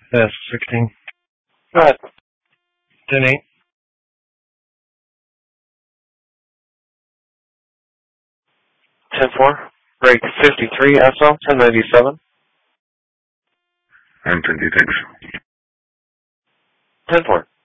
Yes, 16. Go ahead. 10-8. 10-4. Break 53, SL, 1097. 26. 10-4.